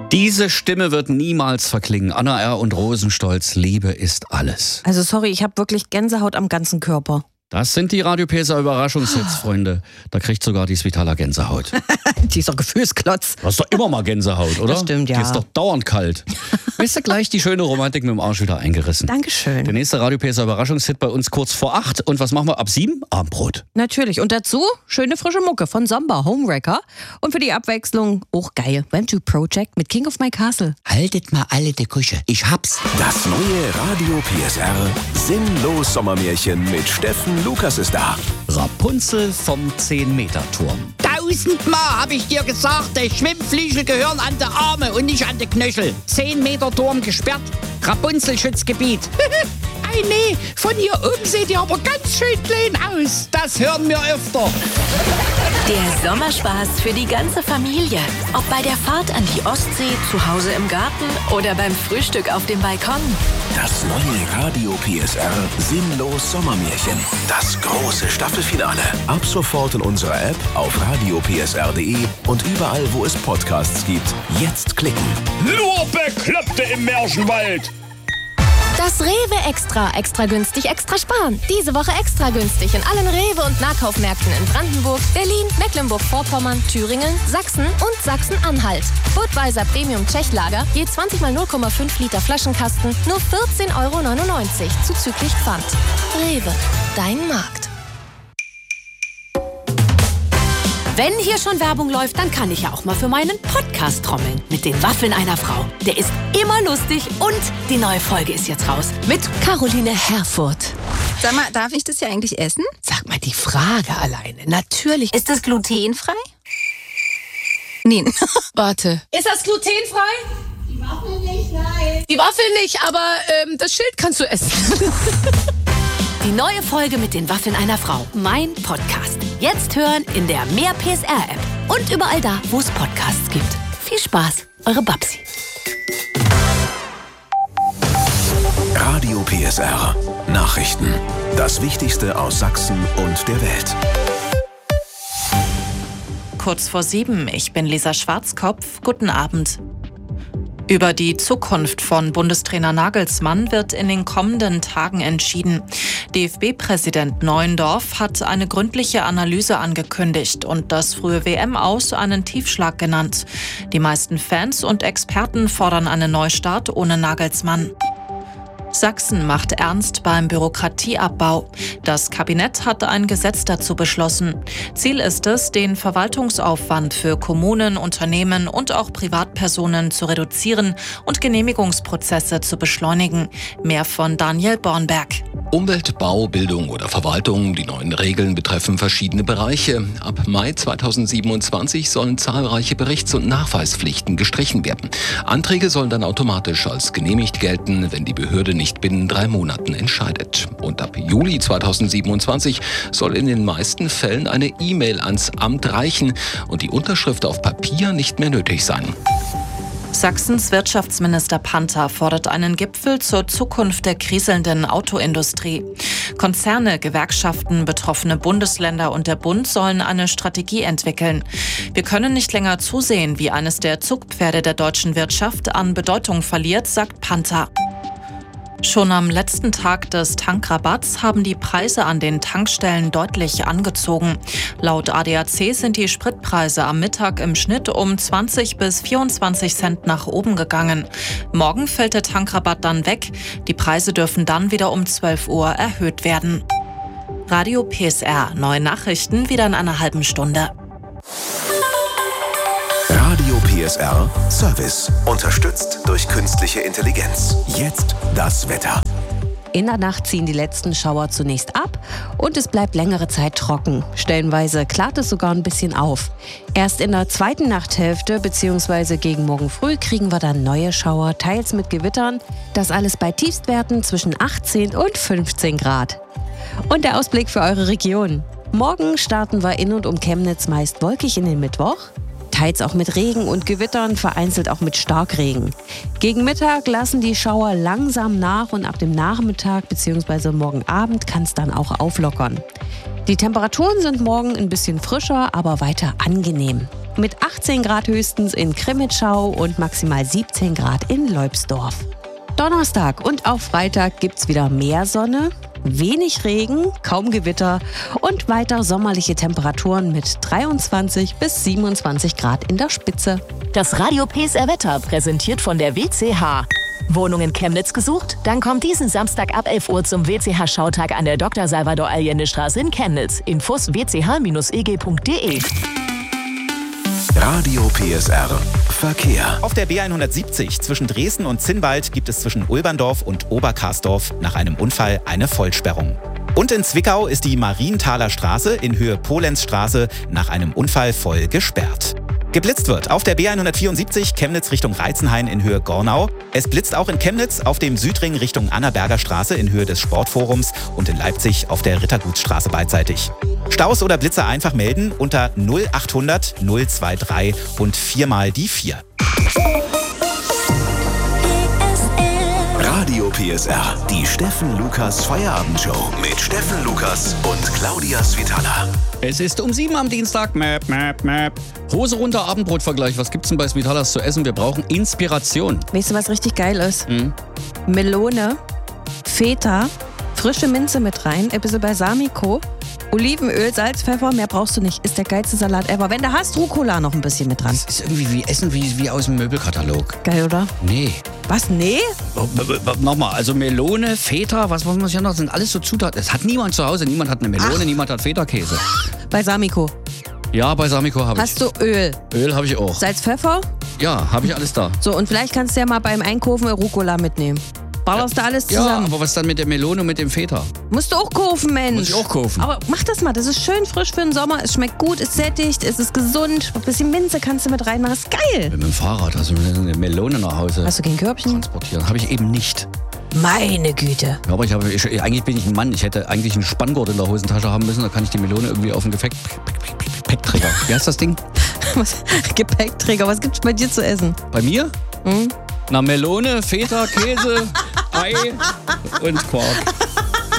Diese Stimme wird niemals verklingen. Anna R. und Rosenstolz, Liebe ist alles. Also sorry, ich habe wirklich Gänsehaut am ganzen Körper. Das sind die Radio PSR Überraschungshits, Freunde. Da kriegt sogar die Svitala Gänsehaut. Dieser Gefühlsklotz. Du hast doch immer mal Gänsehaut, oder? Das stimmt, ja. Dir ist doch dauernd kalt. Bist du gleich die schöne Romantik mit dem Arsch wieder eingerissen. Dankeschön. Der nächste Radio PSR Überraschungshit bei uns kurz vor 8. Und was machen wir ab 7? Abendbrot. Natürlich. Und dazu schöne frische Mucke von Samba, Homewrecker. Und für die Abwechslung, auch geil, Went Project mit King of My Castle. Haltet mal alle die Kusche, ich hab's. Das neue Radio PSR Sinnlos Sommermärchen mit Steffen Lukas ist da. Rapunzel vom 10-Meter-Turm. 1000-mal habe ich dir gesagt, die Schwimmflügel gehören an die Arme und nicht an die Knöchel. 10 Meter Turm gesperrt, Rapunzel-Schutzgebiet. Ei nee, von hier oben seht ihr aber ganz schön klein aus. Das hören wir öfter. Der Sommerspaß für die ganze Familie. Ob bei der Fahrt an die Ostsee, zu Hause im Garten oder beim Frühstück auf dem Balkon. Das neue Radio PSR Sinnlos Sommermärchen. Das große Staffelfinale. Ab sofort in unserer App, auf radiopsr.de und überall, wo es Podcasts gibt. Jetzt klicken. Nur Bekloppte im Märchenwald. Das Rewe Extra günstig, extra sparen. Diese Woche extra günstig in allen Rewe- und Nahkaufmärkten in Brandenburg, Berlin, Mecklenburg-Vorpommern, Thüringen, Sachsen und Sachsen-Anhalt. Budweiser Premium Tschechlager, je 20 mal 0,5 Liter Flaschenkasten, nur 14,99 € zuzüglich Pfand. Rewe, dein Markt. Wenn hier schon Werbung läuft, dann kann ich ja auch mal für meinen Podcast trommeln. Mit den Waffeln einer Frau. Der ist immer lustig und die neue Folge ist jetzt raus. Mit Caroline Herfurth. Sag mal, darf ich das ja eigentlich essen? Sag mal, die Frage alleine. Natürlich. Ist das glutenfrei? Nee. Warte. Ist das glutenfrei? Die Waffel nicht, nein. Die Waffel nicht, aber das Schild kannst du essen. Die neue Folge mit den Waffeln einer Frau. Mein Podcast. Jetzt hören in der Mehr PSR-App. Und überall da, wo es Podcasts gibt. Viel Spaß, eure Babsi. Radio PSR Nachrichten. Das Wichtigste aus Sachsen und der Welt. Kurz vor 7, ich bin Lisa Schwarzkopf. Guten Abend. Über die Zukunft von Bundestrainer Nagelsmann wird in den kommenden Tagen entschieden. DFB-Präsident Neuendorf hat eine gründliche Analyse angekündigt und das frühe WM-Aus einen Tiefschlag genannt. Die meisten Fans und Experten fordern einen Neustart ohne Nagelsmann. Sachsen macht ernst beim Bürokratieabbau. Das Kabinett hat ein Gesetz dazu beschlossen. Ziel ist es, den Verwaltungsaufwand für Kommunen, Unternehmen und auch Privatpersonen zu reduzieren und Genehmigungsprozesse zu beschleunigen. Mehr von Daniel Bornberg. Umwelt, Bau, Bildung oder Verwaltung, die neuen Regeln betreffen verschiedene Bereiche. Ab Mai 2027 sollen zahlreiche Berichts- und Nachweispflichten gestrichen werden. Anträge sollen dann automatisch als genehmigt gelten, wenn die Behörde nicht binnen 3 Monaten entscheidet. Und ab Juli 2027 soll in den meisten Fällen eine E-Mail ans Amt reichen und die Unterschrift auf Papier nicht mehr nötig sein. Sachsens Wirtschaftsminister Panther fordert einen Gipfel zur Zukunft der kriselnden Autoindustrie. Konzerne, Gewerkschaften, betroffene Bundesländer und der Bund sollen eine Strategie entwickeln. Wir können nicht länger zusehen, wie eines der Zugpferde der deutschen Wirtschaft an Bedeutung verliert, sagt Panther. Schon am letzten Tag des Tankrabatts haben die Preise an den Tankstellen deutlich angezogen. Laut ADAC sind die Spritpreise am Mittag im Schnitt um 20 bis 24 Cent nach oben gegangen. Morgen fällt der Tankrabatt dann weg. Die Preise dürfen dann wieder um 12 Uhr erhöht werden. Radio PSR, neue Nachrichten wieder in einer halben Stunde. Radio PSR Service. Unterstützt durch künstliche Intelligenz. Jetzt das Wetter. In der Nacht ziehen die letzten Schauer zunächst ab und es bleibt längere Zeit trocken. Stellenweise klart es sogar ein bisschen auf. Erst in der zweiten Nachthälfte bzw. gegen morgen früh kriegen wir dann neue Schauer, teils mit Gewittern. Das alles bei Tiefstwerten zwischen 18 und 15 Grad. Und der Ausblick für eure Region. Morgen starten wir in und um Chemnitz meist wolkig in den Mittwoch. Teils auch mit Regen und Gewittern, vereinzelt auch mit Starkregen. Gegen Mittag lassen die Schauer langsam nach und ab dem Nachmittag bzw. morgen Abend kann es dann auch auflockern. Die Temperaturen sind morgen ein bisschen frischer, aber weiter angenehm. mit 18 Grad höchstens in Krimitschau und maximal 17 Grad in Leubsdorf. Donnerstag und auch Freitag gibt's wieder mehr Sonne, wenig Regen, kaum Gewitter und weiter sommerliche Temperaturen mit 23 bis 27 Grad in der Spitze. Das Radio PSR Wetter präsentiert von der WCH. Wohnung in Chemnitz gesucht? Dann kommt diesen Samstag ab 11 Uhr zum WCH-Schautag an der Dr. Salvador Allende-Straße in Chemnitz. Infos wch-eg.de. Radio PSR Verkehr. Auf der B170 zwischen Dresden und Zinnwald gibt es zwischen Ulberndorf und Oberkarsdorf nach einem Unfall eine Vollsperrung. Und in Zwickau ist die Marienthaler Straße in Höhe Polenzstraße nach einem Unfall voll gesperrt. Geblitzt wird auf der B174 Chemnitz Richtung Reitzenhain in Höhe Gornau. Es blitzt auch in Chemnitz auf dem Südring Richtung Annaberger Straße in Höhe des Sportforums und in Leipzig auf der Rittergutsstraße beidseitig. Staus oder Blitzer einfach melden unter 0800 023 und 4 mal die 4. Radio PSR, die Steffen Lukas Feierabendshow mit Steffen Lukas und Claudia Svitala. Es ist um 7 am Dienstag. Map, map, map. Hose runter, Abendbrotvergleich. Was gibt's denn bei Svitalas zu essen? Wir brauchen Inspiration. Weißt du, was richtig geil ist? Melone, Feta, frische Minze mit rein, ein bisschen Balsamico, Olivenöl, Salz, Pfeffer, mehr brauchst du nicht. Ist der geilste Salat ever. Wenn du hast, Rucola noch ein bisschen mit dran. Das ist irgendwie wie Essen wie aus dem Möbelkatalog. Geil, oder? Nee. Was? Nee? Nochmal, also Melone, Feta, was muss man ja noch? Das sind alles so Zutaten. Das hat niemand zu Hause. Niemand hat eine Melone, niemand hat Feta-Käse. Balsamico. Ja, Balsamico habe ich. Hast du Öl? Öl habe ich auch. Salz, Pfeffer? Ja, habe ich alles da. So, und vielleicht kannst du ja mal beim Einkaufen Rucola mitnehmen. Ballerst du alles zusammen? Ja, aber was dann mit der Melone und mit dem Feta? Musst du auch kaufen, Mensch. Muss ich auch kaufen. Aber mach das mal, das ist schön frisch für den Sommer. Es schmeckt gut, es sättigt, es ist gesund. Ein bisschen Minze kannst du mit reinmachen, das ist geil. Mit dem Fahrrad, also eine Melone nach Hause. Hast du kein Körbchen? Transportieren, habe ich eben nicht. Meine Güte. Ja, aber eigentlich bin ich ein Mann. Ich hätte eigentlich einen Spanngurt in der Hosentasche haben müssen. Da kann ich die Melone irgendwie auf dem Gepäckträger. Wie heißt das Ding? Was? Gepäckträger, was gibt's bei dir zu essen? Bei mir? Na, Melone, Feta, Käse, Ei und Quark.